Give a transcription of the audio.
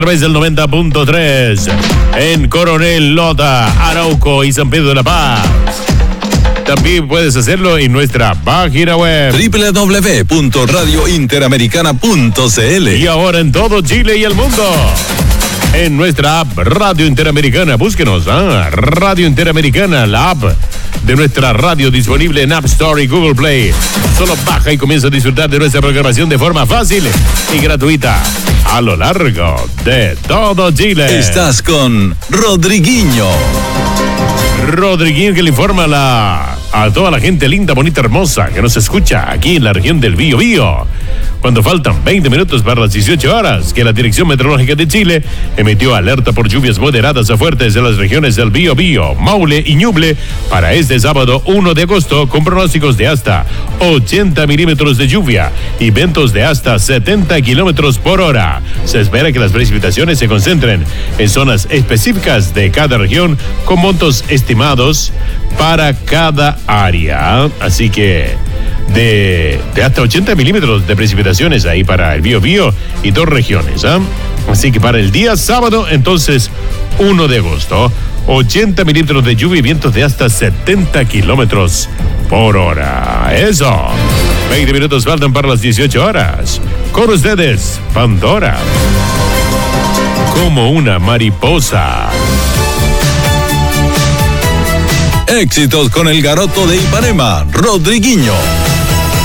A través del 90.3 en Coronel Lota, Arauco y San Pedro de la Paz. También puedes hacerlo en nuestra página web www.radiointeramericana.cl y ahora en todo Chile y el mundo en nuestra app Radio Interamericana. Búsquenos, Radio Interamericana, la app de nuestra radio disponible en App Store y Google Play. Solo baja y comienza a disfrutar de nuestra programación de forma fácil y gratuita a lo largo de todo Chile. Estás con Rodriguinho. Rodriguinho, que le informa a toda la gente linda, bonita, hermosa que nos escucha aquí en la región del Biobío. Cuando faltan 20 minutos para las 18 horas, que la Dirección Meteorológica de Chile emitió alerta por lluvias moderadas a fuertes en las regiones del Biobío, Maule y Ñuble para este sábado 1 de agosto, con pronósticos de hasta 80 milímetros de lluvia y vientos de hasta 70 kilómetros por hora. Se espera que las precipitaciones se concentren en zonas específicas de cada región con montos estimados para cada área. Así que de hasta 80 milímetros de precipitaciones ahí para el Biobío y dos regiones. Así que para el día sábado, entonces, 1 de agosto, 80 milímetros de lluvia y vientos de hasta 70 kilómetros por hora. Eso. 20 minutos faltan para las 18 horas. Con ustedes, Pandora. Como una mariposa. Éxitos con el garoto de Ipanema, Rodriguinho.